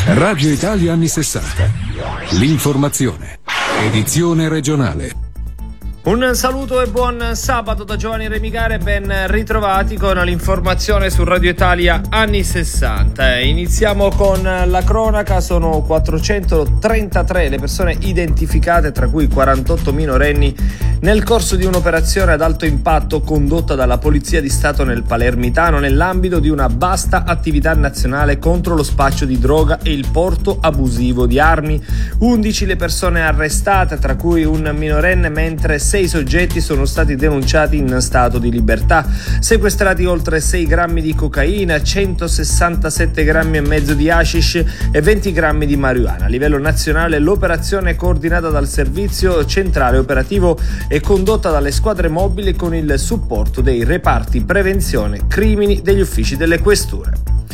Radio Italia anni 60. L'informazione. Edizione regionale. Un saluto e buon sabato da Giovanni Remigare, ben ritrovati con l'informazione su Radio Italia anni 60. Iniziamo con la cronaca. Sono 433 le persone identificate, tra cui 48 minorenni, nel corso di un'operazione ad alto impatto condotta dalla Polizia di Stato nel Palermitano nell'ambito di una vasta attività nazionale contro lo spaccio di droga e il porto abusivo di armi. 11 le persone arrestate, tra cui un minorenne, mentre 6 soggetti sono stati denunciati in stato di libertà. Sequestrati oltre 6 grammi di cocaina, 167 grammi e mezzo di hashish e 20 grammi di marijuana. A livello nazionale l'operazione è coordinata dal Servizio Centrale Operativo e condotta dalle squadre mobili con il supporto dei reparti prevenzione crimini degli uffici delle questure.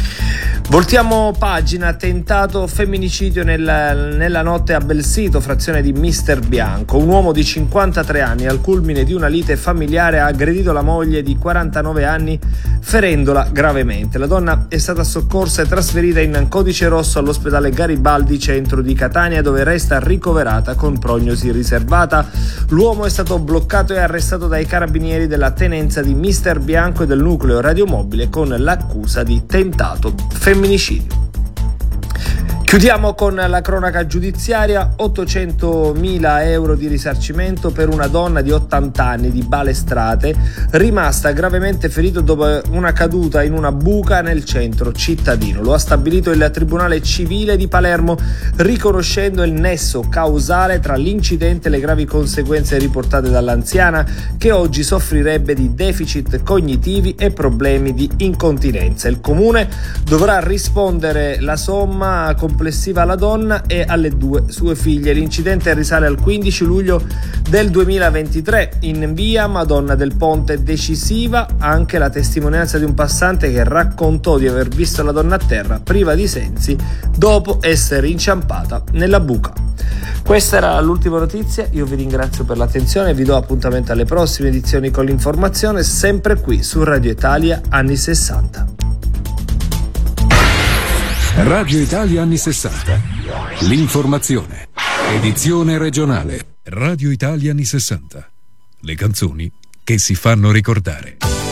Voltiamo pagina. Tentato femminicidio nella notte a Belsito, frazione di Mister Bianco. Un uomo di 53 anni, al culmine di una lite familiare, ha aggredito la moglie di 49 anni ferendola gravemente. La donna è stata soccorsa e trasferita in codice rosso all'ospedale Garibaldi centro di Catania, dove resta ricoverata con prognosi riservata. L'uomo è stato bloccato e arrestato dai carabinieri della tenenza di Mister Bianco e del nucleo radiomobile con l'accusa di tentato femminicidio. Chiudiamo con la cronaca giudiziaria. 800.000 euro di risarcimento per una donna di 80 anni di Balestrate, rimasta gravemente ferita dopo una caduta in una buca nel centro cittadino. Lo ha stabilito il Tribunale Civile di Palermo, riconoscendo il nesso causale tra l'incidente e le gravi conseguenze riportate dall'anziana, che oggi soffrirebbe di deficit cognitivi e problemi di incontinenza. Il comune dovrà rispondere la somma complessiva alla donna e alle 2 sue figlie. L'incidente risale al 15 luglio del 2023 in via Madonna del Ponte. Decisiva anche la testimonianza di un passante che raccontò di aver visto la donna a terra priva di sensi dopo essere inciampata nella buca. Questa era l'ultima notizia. Io vi ringrazio per l'attenzione e vi do appuntamento alle prossime edizioni con l'informazione, sempre qui su Radio Italia anni 60. Radio Italia anni 60. L'informazione. Edizione regionale. Radio Italia anni 60. Le canzoni che si fanno ricordare.